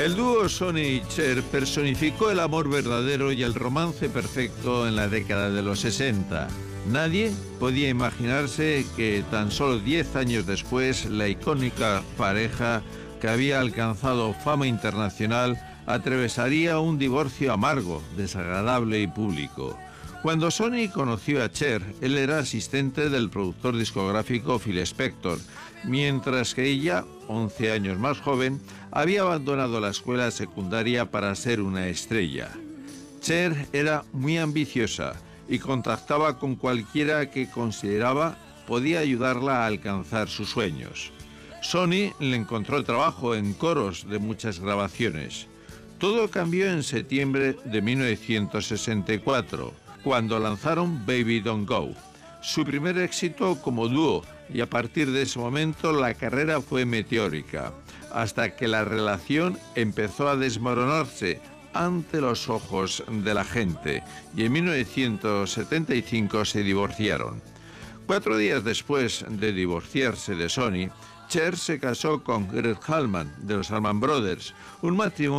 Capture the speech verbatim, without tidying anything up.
El dúo Sony y Cher personificó el amor verdadero y el romance perfecto en la década de los sesenta. Nadie podía imaginarse que tan solo diez años después la icónica pareja que había alcanzado fama internacional atravesaría un divorcio amargo, desagradable y público. Cuando Sony conoció a Cher, él era asistente del productor discográfico Phil Spector, mientras que ella, once años más joven, había abandonado la escuela secundaria para ser una estrella. Cher era muy ambiciosa y contactaba con cualquiera que consideraba podía ayudarla a alcanzar sus sueños. Sony le encontró trabajo en coros de muchas grabaciones. Todo cambió en septiembre de mil novecientos sesenta y cuatro, cuando lanzaron Baby Don't Go, su primer éxito como dúo, y a partir de ese momento la carrera fue meteórica, hasta que la relación empezó a desmoronarse ante los ojos de la gente, y en mil novecientos setenta y cinco se divorciaron. Cuatro días después de divorciarse de Sony, Cher se casó con Gert Allman, de los Allman Brothers, un matrimonio